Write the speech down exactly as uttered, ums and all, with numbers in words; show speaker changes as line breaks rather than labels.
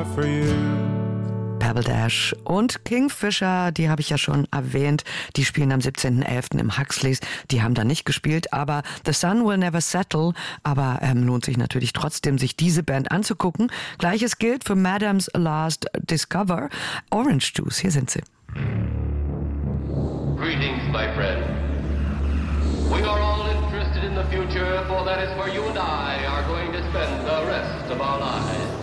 have for you.
Pebble Dash und Kingfisher, die habe ich ja schon erwähnt, die spielen am siebzehnten elften im Huxleys, die haben da nicht gespielt, aber The Sun Will Never Settle, aber ähm, lohnt sich natürlich trotzdem, sich diese Band anzugucken. Gleiches gilt für Madam's Last Discover, Orange Juice, hier sind sie.
Greetings, my friend. We are all interested in the future, for that is where you and I are going to spend the rest of our lives.